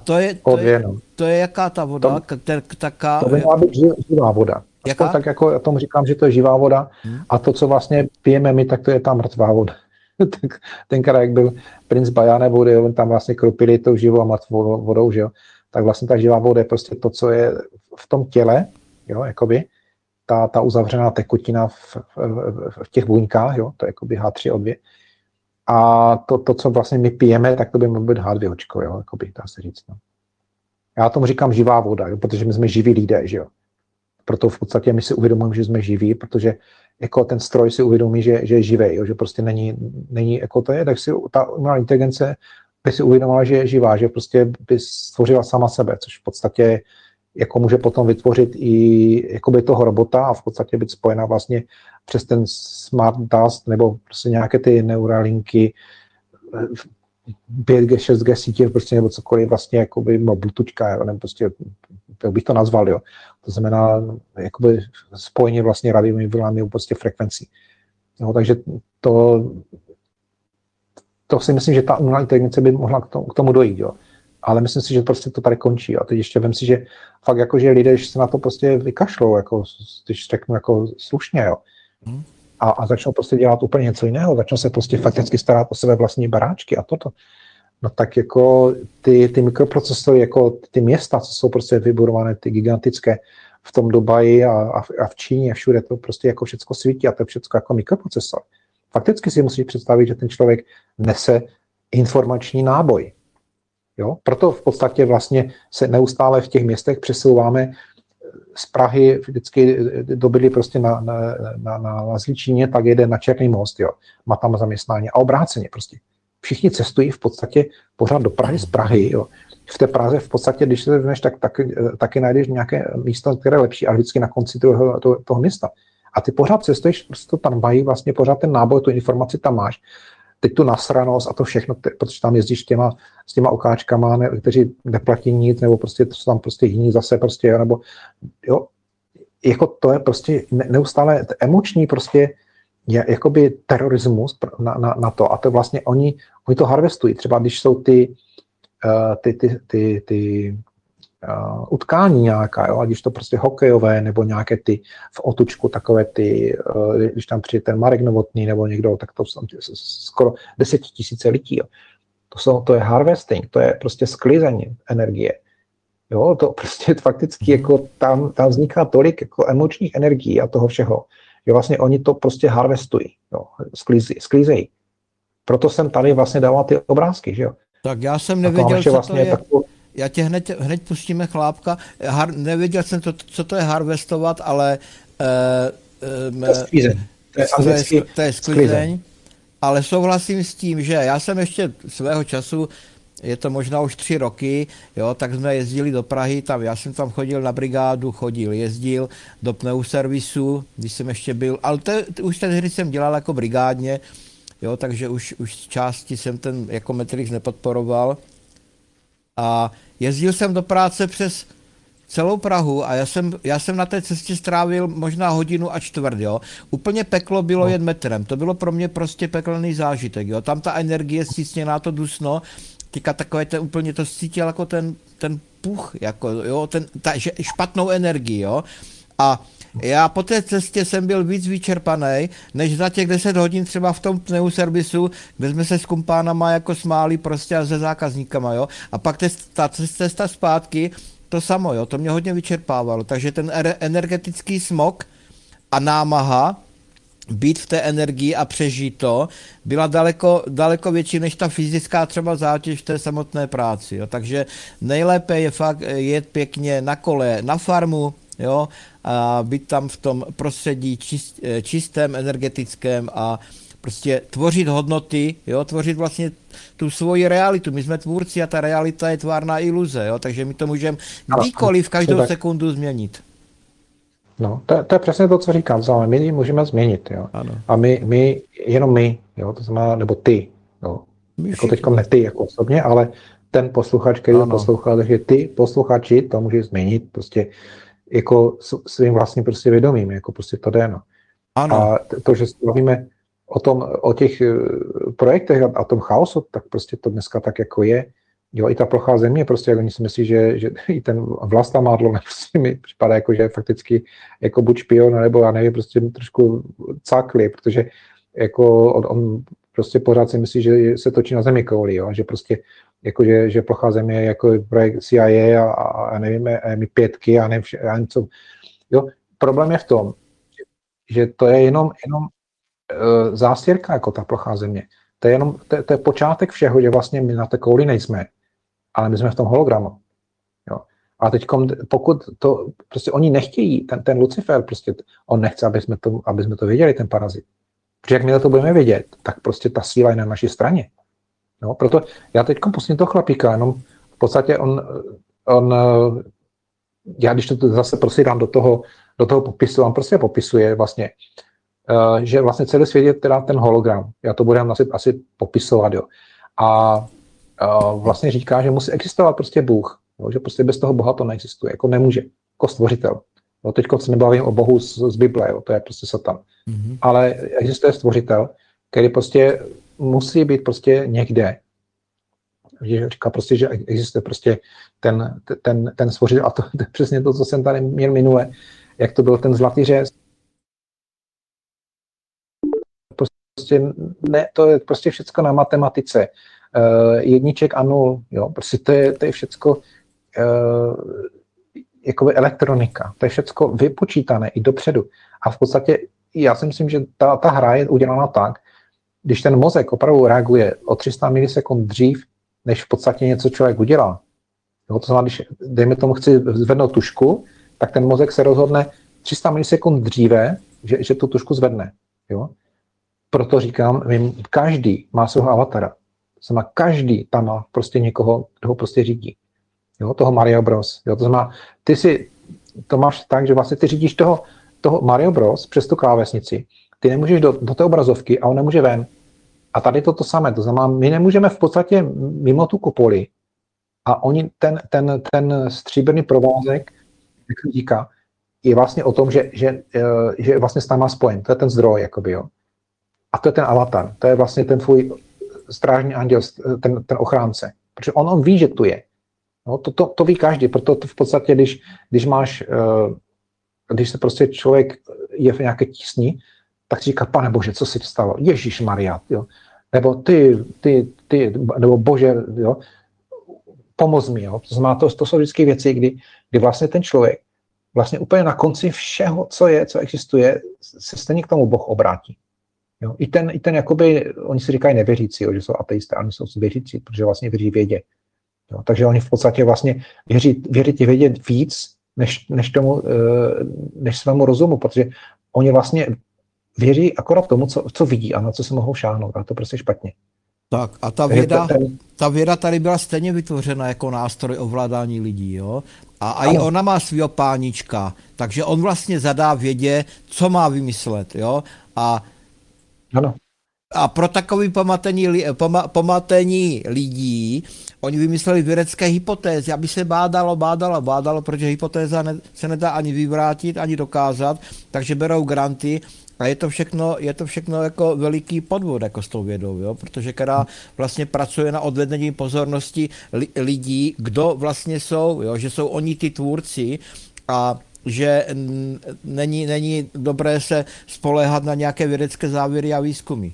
to je jaká ta voda? To by měla být živá voda. Tak jako já tomu říkám, že to je živá voda a to, co vlastně pijeme my, tak to je ta mrtvá voda. Tenkrát, jak byl princ Bajáné vody, on tam vlastně kropili tou živou a mrtvou vodou, že jo? Tak vlastně ta živá voda je prostě to, co je v tom těle, jo, jakoby, ta uzavřená tekutina v těch buňkách, jo, to je jakoby H3O2. A to, co vlastně my pijeme, tak to by mohlo být H2O, jo, jakoby, dá se říct. No. Já tomu říkám živá voda, jo, protože my jsme živí lidé, že jo. Proto v podstatě my si uvědomujeme, že jsme živí, protože jako ten stroj si uvědomí, že je živý, jo, že prostě není jako to je, tak si ta umělá inteligence by si uvědomila, že je živá, že prostě by stvořila sama sebe, což v podstatě jako může potom vytvořit i jakoby toho robota a v podstatě být spojena vlastně přes ten smart dust nebo prostě nějaké ty neuralinky, 5G, 6G sítě, prostě nebo cokoliv vlastně jakoby bluetoothka, nebo prostě, jak bych to nazval, jo. To znamená jakoby spojení vlastně rádiovými vlnami prostě frekvencí. No, takže to si myslím, že ta umělá inteligence by mohla k tomu dojít, jo. Ale myslím si, že prostě to tady končí. A teď ještě vem si, že fakt jako, že lidé se na to prostě vykašlou, jako, když řeknu jako slušně, jo. A začnou prostě dělat úplně něco jiného, začnou se prostě fakticky starat o své vlastní baráčky a toto. No tak jako ty mikroprocesory, jako ty města, co jsou prostě vybudované, ty gigantické v tom Dubaji a v Číně, všude to prostě jako všecko svítí a to je všecko jako mikroprocesor. Fakticky si musíš představit, že ten člověk nese informační náboj. Jo? Proto v podstatě vlastně se neustále v těch městech přesouváme z Prahy, vždycky dobili prostě na Zličíně, tak jede na Černý most, jo. Má tam zaměstnání a obráceně prostě. Všichni cestují v podstatě pořád do Prahy z Prahy, jo. V té Praze v podstatě, když se vezmeš, taky najdeš nějaké místo, které je lepší, ale vždycky na konci toho města. A ty pořád cestuješ, prostě to tam mají vlastně pořád ten náboj, tu informaci tam máš. Teď tu nasranost a to všechno, protože tam jezdíš s těma okáčkama, kteří neplatí nic, nebo prostě to jsou tam prostě jiní zase prostě, nebo jo, jako to je prostě neustále emoční prostě je jakoby terorismus na to a to vlastně oni to harvestují, třeba když jsou ty utkání nějaká, jo, ať když to prostě hokejové, nebo nějaké ty v otučku takové ty, když tam přijde ten Marek Novotný nebo někdo, tak to jsou skoro 10 000 lidí. Jo. To je harvesting, to je prostě sklizení energie. Jo, to prostě fakticky jako tam vzniká tolik jako emočních energií a toho všeho, že vlastně oni to prostě harvestují, jo, sklízejí. Proto jsem tady vlastně dával ty obrázky, že jo. Tak já jsem nevěděl, co vlastně to je. Já tě hned pustíme chlápka. Nevěděl jsem, co to je harvestovat, ale to je sklizeň. Ale souhlasím s tím, že já jsem ještě svého času, je to možná už 3 roky, jo, tak jsme jezdili do Prahy, já jsem tam chodil na brigádu, jezdil do pneuservisu, když jsem ještě byl, ale už té hry jsem dělal jako brigádně, jo, takže už z části jsem ten jako Matrix nepodporoval. A jezdil jsem do práce přes celou Prahu a já jsem na té cestě strávil možná 1.25 hodiny, jo. Úplně peklo bylo jen metrem, to bylo pro mě prostě pekelný zážitek, jo. Tam ta energie stísněná, to dusno, týka takové úplně to cítil jako ten puch, jako, jo, špatnou energii, jo. A já po té cestě jsem byl víc vyčerpaný, než za těch 10 hodin třeba v tom pneuservisu, kde jsme se s kumpánama jako smáli prostě a se zákazníkama, jo. A pak ta cesta zpátky, to samo, jo, to mě hodně vyčerpávalo. Takže ten energetický smog a námaha být v té energii a přežít to, byla daleko větší než ta fyzická třeba zátěž v té samotné práci, jo. Takže nejlépe je fakt jet pěkně na kole, na farmu, jo, a být tam v tom prostředí čistém, energetickém a prostě tvořit hodnoty, jo, tvořit vlastně tu svoji realitu. My jsme tvůrci a ta realita je tvárná iluze, jo, takže my to můžeme kdykoliv každou sekundu změnit. No, to je přesně to, co říkám, my ji můžeme změnit, jo. Ano. A jenom my, jo, to znamená, nebo ty, jo. Jako teďko ne ty jako osobně, ale ten posluchač, který to poslouchal, takže ty posluchači to může změnit prostě jako svým vlastním prostě vědomím, jako prostě to jde, no. Ano. A to, že bavíme o těch projektech a tom chaosu, tak prostě to dneska tak jako je. Jo, i ta plochá země, prostě jak oni si myslí, že i ten Vlasta Mádlo prostě mi připadá jako, že je fakticky jako buď špion, nebo já nevím, prostě trošku cákli, protože jako on prostě pořád si myslí, že se točí na zemi kouli, jo, že prostě jako, že plochá země je jako projekt CIA a nevím, Mi-5 a nevím co. Jo, problém je v tom, že to je jenom zástěrka jako ta plochá země. To je počátek všeho, že vlastně my na té kouli nejsme, ale my jsme v tom hologramu. Jo. A teď, pokud to, prostě oni nechtějí, ten Lucifer, prostě on nechce, aby jsme to věděli, ten parazit. Protože jakmile to budeme vědět, tak prostě ta síla je na naší straně. No, proto já teď pustím toho chlapíka, jenom v podstatě já když to zase prostě dám do toho popisu, on prostě popisuje vlastně, že vlastně celý svět je teda ten hologram. Já to budeme asi popisovat, jo. A vlastně říká, že musí existovat prostě Bůh, jo, že prostě bez toho Boha to neexistuje, jako nemůže, jako stvořitel. No, teď se nebavím o Bohu z Bible, jo, to je prostě Satan. Mm-hmm. Ale existuje stvořitel, který prostě musí být prostě někde. Říká prostě, že existuje prostě ten stvořitel, a to je přesně to, co jsem tady měl minule, jak to byl ten zlatý řez. Prostě ne, to je prostě všecko na matematice. Jedniček a nul, jo, prostě to je všecko jakoby elektronika, to je všecko vypočítané i dopředu. A v podstatě já si myslím, že ta hra je udělána tak, když ten mozek opravdu reaguje o 300 milisekund dřív, než v podstatě něco člověk udělá. Jo, to znamená, když, dejme tomu, chci zvednout tušku, tak ten mozek se rozhodne 300 milisekund dříve, že tu tušku zvedne. Jo? Proto říkám, každý má svého avatara. To znamená, každý tam má prostě někoho, kdo ho prostě řídí. Jo? Toho Mario Bros. Jo? To znamená, to máš tak, že vlastně ty řídíš toho Mario Bros. Přes tu klávesnici. Ty nemůžeš do té obrazovky a on nemůže ven. A tady to samé, to znamená, my nemůžeme v podstatě mimo tu kupoli a oni ten stříbrný provázek, jak se říká, je vlastně o tom, že vlastně s náma spojen, to je ten zdroj, jakoby, jo. A to je ten avatar, to je vlastně ten tvůj strážní anděl, ten ochránce, protože on ví, že tu je. No, to ví každý, proto v podstatě, když se prostě člověk je v nějaké tísni, tak si říká, Pane Bože, co se ti stalo? Ježíš Maria, jo. Nebo ty, nebo Bože, jo, pomoz mi, jo. To znamená, to jsou vždycky věci, kdy vlastně ten člověk vlastně úplně na konci všeho, co existuje, se stejně k tomu Boh obrátí. Jo. I ten jakoby, oni si říkají nevěřící, jo, že jsou ateisté, ale oni jsou věřící, protože vlastně věří vědě. Jo. Takže oni v podstatě vlastně věří vědě víc, než svému rozumu, protože oni vlastně věří akorát tomu, co vidí a na co se mohou šáhnout. A to prostě špatně. Tak a ta věda tady byla stejně vytvořena jako nástroj ovládání lidí, jo? A i ona má svýho pánička, takže on vlastně zadá vědě, co má vymyslet, jo? A pro takový pomatení lidí oni vymysleli vědecké hypotézy, aby se bádalo, protože hypotéza se nedá ani vyvrátit, ani dokázat, takže berou granty a je to všechno jako veliký podvod jako s tou vědou, jo? Protože která vlastně pracuje na odvedení pozornosti lidí, kdo vlastně jsou, jo? Že jsou oni ty tvůrci a že není dobré se spoléhat na nějaké vědecké závěry a výzkumy.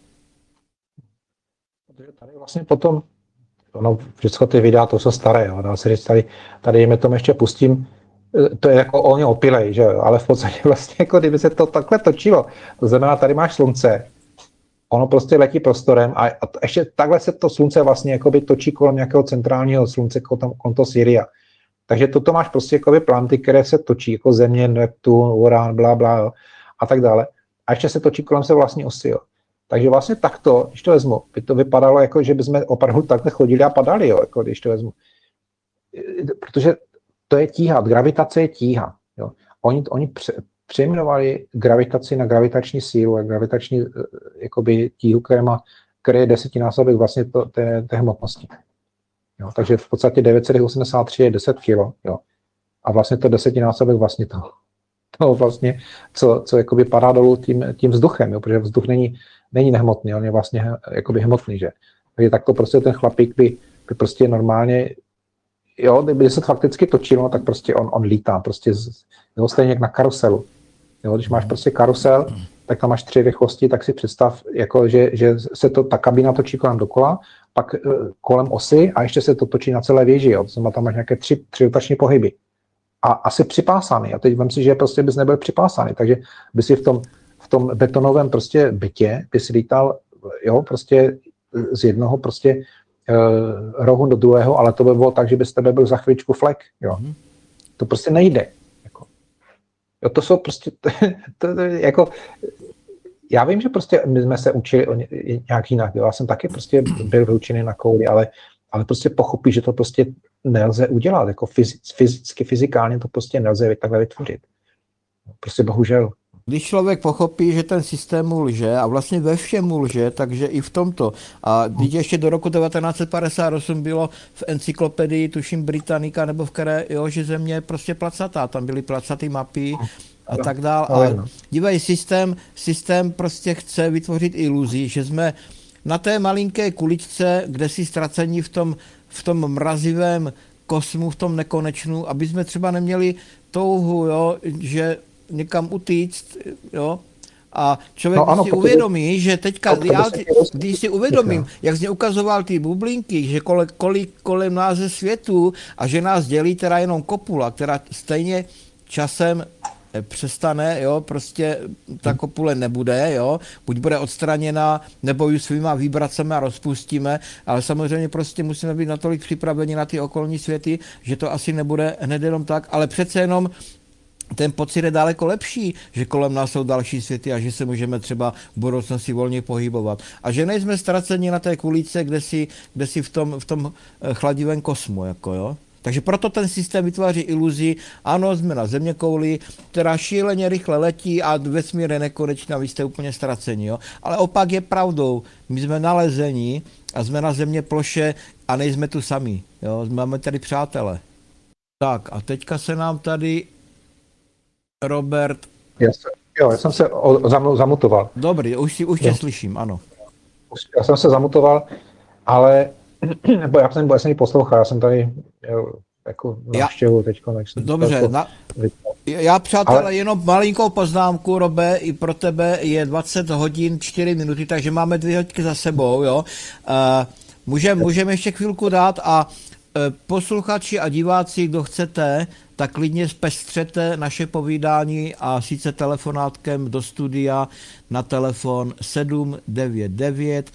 Tady vlastně potom, všechno ty videa, to jsou staré, jo, dá se říct, tady jim tomu ještě pustím, to je jako o ně opilej, že jo, ale v podstatě vlastně, jako kdyby se to takhle točilo, to znamená, tady máš slunce, ono prostě letí prostorem a ještě takhle se to slunce vlastně jakoby točí kolem nějakého centrálního slunce, kolem toho Syria. Takže toto máš prostě jakoby planety, které se točí, jako Země, Neptun, Uran, blá, jo, a tak dále. A ještě se točí kolem se vlastní osy, jo. Takže vlastně takto, když to vezmu, by to vypadalo jako, že bychom opravdu takhle chodili a padali, jo, jako když to vezmu. Protože to je tíha, gravitace je tíha. Jo. Oni přejmenovali gravitaci na gravitační sílu a gravitační jakoby tíhu, které je 10násobek vlastně té hmotnosti. Jo. Takže v podstatě 9,83 je 10 kg. Jo. A vlastně to 10násobek vlastně to vlastně, co jakoby padá dolů tím vzduchem, jo, protože vzduch není nehmotný, on je vlastně jakoby hmotný, že? Takže takto prostě ten chlapík by prostě normálně, jo, kdyby se to fakticky točilo, tak prostě on lítá, prostě stejně jak na karuselu. Jo, když máš prostě karusel, tak tam máš 3 rychlosti, tak si představ, jako, že se ta kabina točí kolem dokola, pak kolem osy a ještě se to točí na celé věži, jo, to znamená, tam máš nějaké 3 rotační pohyby. A asi připásaný. A teď vem si, že prostě bys nebyl připásaný, takže by si v tom betonovém prostě bytě by si lítal, jo, prostě z jednoho prostě rohu do druhého, ale to by bylo tak, že by z tebe byl za chvíličku flek. Jo. To prostě nejde. Jako. Jo, to jsou prostě, jako, já vím, že prostě my jsme se učili nějak jinak. Jo. Já jsem taky prostě byl vyučený na kouli, ale prostě pochopí, že to prostě nelze udělat. Jako fyzicky, fyzikálně to prostě nelze takhle vytvořit. Prostě bohužel. Když člověk pochopí, že ten systém mu lže a vlastně ve všem mu lže, takže i v tomto. A když ještě do roku 1958 bylo v encyklopedii, tuším Britannica nebo v které, jo, že země je prostě placatá, tam byly placatý mapy a tak dál. A dívej, systém prostě chce vytvořit iluzi, že jsme na té malinké kuličce, kde si ztracení v tom mrazivém kosmu, v tom nekonečnu, aby jsme třeba neměli touhu, jo, že někam utíct, jo, a člověk si uvědomí, že teďka, když si uvědomím, jak jsi mě ukazoval ty bublinky, že kolik kolem nás je světů a že nás dělí teda jenom kopula, která stejně časem přestane, jo, prostě ta kopule nebude, jo, buď bude odstraněna, nebo ji svýma vibracemi rozpustíme, ale samozřejmě prostě musíme být natolik připraveni na ty okolní světy, že to asi nebude hned jenom tak, ale přece jenom ten pocit je daleko lepší, že kolem nás jsou další světy a že se můžeme třeba v budoucnosti volně pohybovat. A že nejsme ztraceni na té kuličce, kde si v tom chladivém kosmu, jako jo. Takže proto ten systém vytváří iluzi, ano, jsme na zeměkouli, která šíleně rychle letí a vesmír je nekonečný a vy jste úplně ztraceni, jo. Ale opak je pravdou, my jsme nalezení a jsme na země ploše a nejsme tu sami, jo. Máme tady přátele. Tak a teďka se nám tady Robert. Já jsem se zamutoval. Dobrý, už tě slyším, ano. Já jsem se zamutoval, ale já jsem ji poslouchal, já jsem tady jako návštěvu teďko. Dobře, já přátelé, jenom malinkou poznámku, Robe, i pro tebe je 20 hodin 4 minuty, takže máme 2 hodiny za sebou, jo. Můžeme ještě chvilku dát a posluchači a diváci, kdo chcete, tak klidně zpestřete naše povídání a sice telefonátkem do studia na telefon 799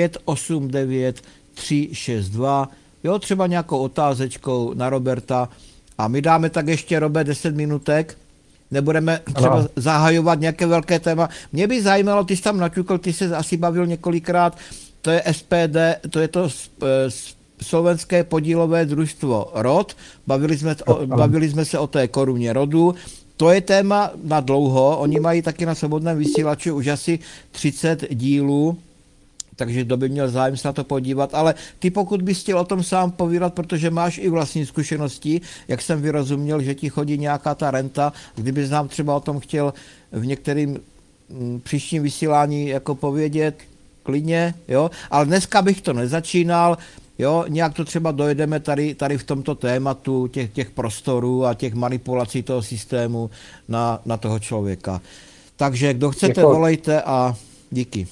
589 362, jo, třeba nějakou otázečkou na Roberta a my dáme tak ještě, Robert, 10 minutek, nebudeme třeba zahajovat nějaké velké téma. Mě by zajímalo, ty jsi tam naťukl, ty se asi bavil několikrát, to je SPD, to je to Slovenské podílové družstvo ROD, bavili jsme se o té koruně rodu, to je téma na dlouho, oni mají taky na svobodném vysílači už asi 30 dílů, takže kdo by měl zájem se na to podívat, ale ty pokud bys chtěl o tom sám povídat, protože máš i vlastní zkušenosti, jak jsem vyrozuměl, že ti chodí nějaká ta renta, kdybys nám třeba o tom chtěl v některým příštím vysílání jako povědět, klidně, jo, ale dneska bych to nezačínal, jo, nějak to třeba dojedeme tady v tomto tématu těch prostorů a těch manipulací toho systému na toho člověka. Takže kdo chcete, volejte a díky.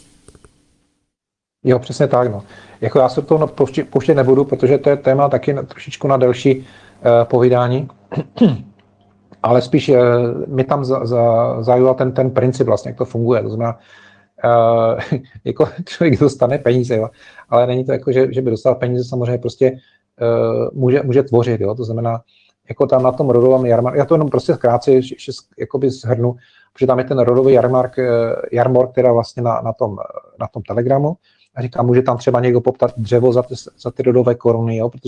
Jo, přesně tak, no. Jako já se to pouštět nebudu, protože to je téma taky trošičku na delší povídání, ale spíš mi tam zajímá ten princip vlastně, jak to funguje, to znamená, jako člověk dostane peníze, jo, ale není to jako, že by dostal peníze, samozřejmě prostě může tvořit, jo, to znamená, jako tam na tom rodovém jarmarku, já to jenom prostě zkrátce jakoby shrnu, protože tam je ten rodový jarmark, která vlastně na tom Telegramu, a říkám, může tam třeba někdo poptat dřevo za ty rodové koruny, jo, protože